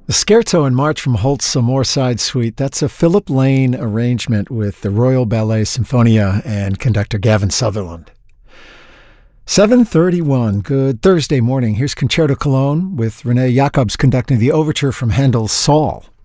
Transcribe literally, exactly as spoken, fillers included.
The Scherzo in March from Holst's Moorside Suite, that's a Philip Lane arrangement with the Royal Ballet Sinfonia and conductor Gavin Sutherland. seven thirty-one, good Thursday morning. Here's Concerto Cologne with Renee Jacobs conducting the overture from Handel's Saul.